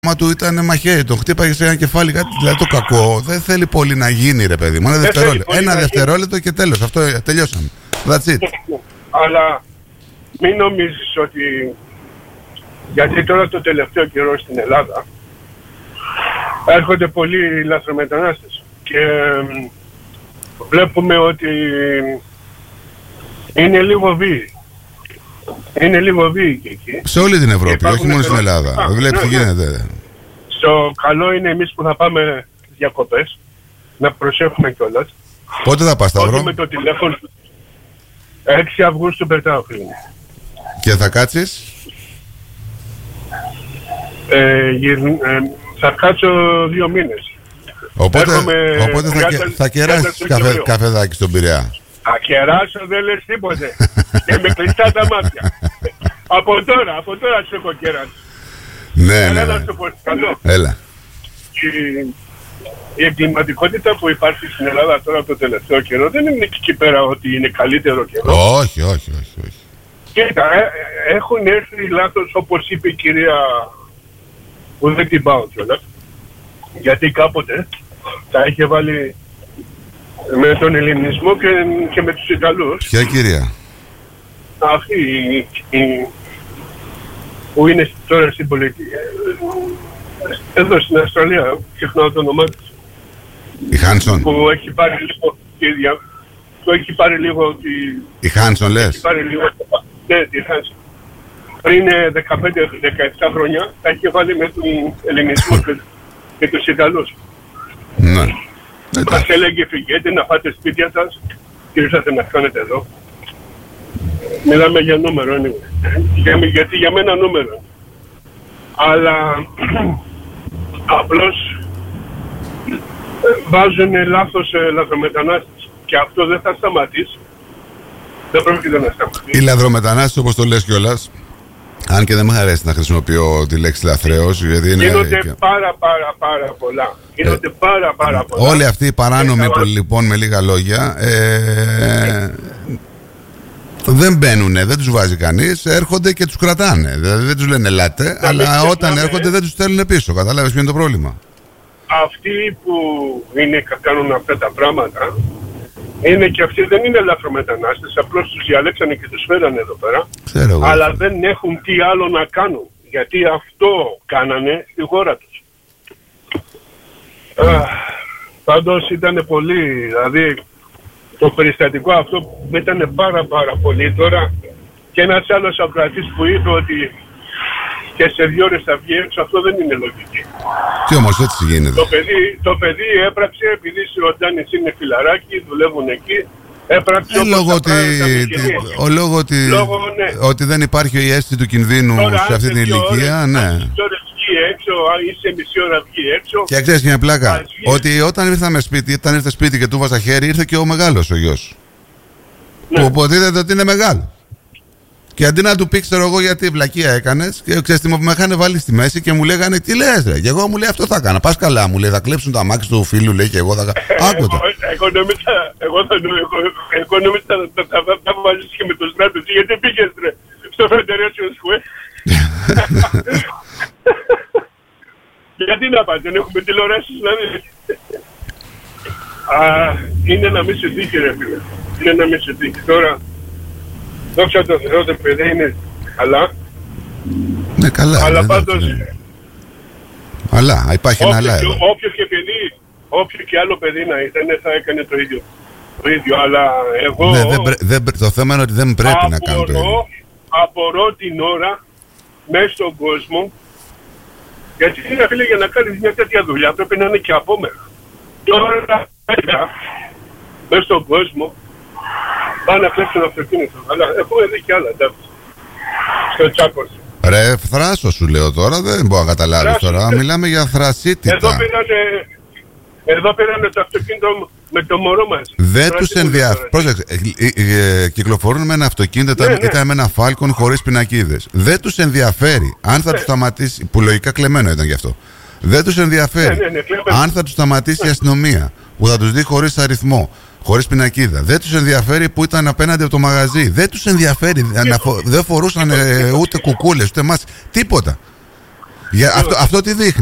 Μα του ήταν μαχαίρι, τον χτύπαγε σε ένα κεφάλι, κάτι. Δηλαδή το κακό δεν θέλει πολύ να γίνει, ρε παιδί μου. Ένα δευτερόλεπτο και τέλος. Αυτό τελειώσαμε. That's it. Αλλά μην νομίζεις ότι. Γιατί τώρα το τελευταίο καιρό στην Ελλάδα έρχονται πολλοί λαθρομετανάστες και βλέπουμε ότι είναι λίγο βίοι. Είναι λίγο βίοι και εκεί. Σε όλη την Ευρώπη, όχι μόνο στην Ελλάδα. Βλέπεις τι γίνεται. Στο καλό είναι εμείς που θα πάμε διακοπές να προσέχουμε κιόλας. Πότε θα πας, Σταύρο? Με το τηλέφωνο 6 Αυγούστου πετάω, φίλε. Και θα κάτσεις? Θα κάτσω 2 μήνες. Οπότε θα κεράσεις καφεδάκι στον Πειραιά. Θα κεράσω, δεν λες τίποτε. Και με κλειστά τα μάτια. Από τώρα σου έχω κεράσει. Ναι. Να σου πω καλό. Έλα. Η εγκληματικότητα που υπάρχει στην Ελλάδα τώρα το τελευταίο καιρό δεν είναι εκεί πέρα ότι είναι καλύτερο καιρό. Όχι. Κοίτα, έχουν έρθει λάθος, όπως είπε η κυρία, που δεν την πάω κιόλας, γιατί κάποτε τα είχε βάλει με τον ελληνισμό και με τους Ιταλούς. Ποια κυρία? Αυτή που είναι τώρα στην πολιτική. Εδώ στην Αυστραλία, ξεχνάω το όνομά της. Η Χάνσον. Που έχει πάρει λίγο. Το έχει πάρει λίγο. Η Χάνσον λες? Ναι, τη Χάνσον. Πριν 15-17 χρόνια τα είχε βάλει με τον ελληνισμό και τους Ιταλούς. Ναι. Μας έλεγε φυγέτε να πάτε σπίτια σας και ήρθατε να κάνετε εδώ. Μιλάμε για νούμερο, γιατί για μένα νούμερο. Αλλά απλώς βάζουν λάθος λαθρομετανάστες και αυτό δεν θα σταματήσει. Δεν πρόκειται να σταματήσει. Οι λαθρομετανάστες, όπως το λες κιόλας, αν και δεν μου αρέσει να χρησιμοποιώ τη λέξη λαθρέος, γιατί είναι. Γίνονται πάρα πολλά. Γίνονται πάρα πολλά. Όλοι αυτοί οι παράνομοι που λοιπόν με λίγα λόγια δεν μπαίνουνε, δεν τους βάζει κανείς, έρχονται και τους κρατάνε. Δηλαδή δεν τους λένε ελάτε, αλλά όταν έρχονται δεν τους στέλνουν πίσω. Κατάλαβες ποιο είναι το πρόβλημα? Αυτοί που κάνουν αυτά τα πράγματα είναι και αυτοί δεν είναι λαθρομετανάστες, απλώς τους διαλέξανε και τους φέρανε εδώ πέρα. Ξέρω, αλλά δεν έχουν τι άλλο να κάνουν, γιατί αυτό κάνανε στη χώρα τους. Πάντως ήταν πολύ, δηλαδή το περιστατικό αυτό ήταν πάρα πολύ τώρα, και ένας άλλος ακροατής που είπε ότι και σε 2 ώρες θα βγει έξω, αυτό δεν είναι λογική. Τι όμως έτσι γίνεται? Το παιδί έπραξε, επειδή ο Ντάνης είναι φιλαράκι, δουλεύουν εκεί, έπραξε λόγω ότι δεν υπάρχει η αίσθηση του κινδύνου τώρα, σε αυτή την ηλικία, ναι. Έξω, είσαι μισή ώρα βγει έξω. Και ξέρεις μια πλάκα, ότι όταν ήρθε σπίτι και του βάζα χέρι, ήρθε και ο μεγάλος ο γιος. Ναι. Που υποτίθεται ότι είναι μεγάλο. Και αντί να του πει, ξέρω εγώ, γιατί βλακεία έκανες, και ξέρεις τι με είχαν βάλει στη μέση και μου λέγανε, τι λες, ρε. Και εγώ μου λέει, αυτό θα έκανα. Πας καλά, μου λέει, θα κλέψουν τα αμάξι του φίλου, λέει, και εγώ θα κάνω. Άκουτα. Εγώ νόμιζα θα βάλεις και με το στράτο, γιατί πήγες, ρε, στο Federation Square. Γιατί να πάτε, δεν έχουμε τηλεοράσεις, δηλαδή. Είναι να μην σε τύχει, ρε φίλε. Είναι να μην σε τύχει. Τώρα, δόξα τω Θεώ, το παιδί είναι καλά. Ναι, καλά. Αλλά πάντως... Αλλά, υπάρχει ένα αλλά. Όποιο και άλλο παιδί να ήταν, θα έκανε το ίδιο. Αλλά εγώ... Ναι, το θέμα είναι ότι δεν πρέπει να κάνω το ίδιο. Απορώ την ώρα μέσα στον κόσμο, γιατί είναι, φίλε, για να κάνεις μια τέτοια δουλειά πρέπει να είναι και απόμερα. Τώρα μέσα στον κόσμο πάνε να κλέψουν αυτοκίνητο, αλλά έχουμε δει και άλλα, εντάξει, στο Τσάκος. Ρε, θράσο σου λέω τώρα, δεν μπορώ να καταλάβεις τώρα, μιλάμε για θρασίτητα. Εδώ πήρανε το αυτοκίνητο με το μωρό μας. Δεν τους ενδιαφέρει. Πρόσεξε, κυκλοφορούν με ένα αυτοκίνητο, ήταν με ένα Falcon χωρίς πινακίδες. Δεν τους ενδιαφέρει αν θα τους σταματήσει, που λογικά κλεμμένο ήταν γι' αυτό. Δεν τους ενδιαφέρει αν θα τους σταματήσει η αστυνομία, που θα τους δει χωρίς αριθμό, χωρίς πινακίδα. Δεν τους ενδιαφέρει που ήταν απέναντι από το μαγαζί. Δεν τους ενδιαφέρει. Δεν φορούσαν ούτε κουκούλες, ούτε μάσκες, τίποτα. Αυτό τι δείχνει?